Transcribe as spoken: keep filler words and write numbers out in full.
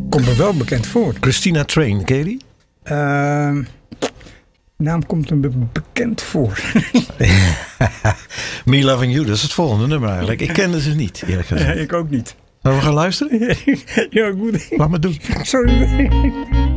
Komt me wel bekend voor. Christina Train, ken je die? Uh, naam komt me bekend voor. Me Loving You, dat is het volgende nummer eigenlijk. Ik kende ze niet, eerlijk gezegd. Ja, ik ook niet. Zullen we gaan luisteren? Ja, goed. Laat me doen. Sorry.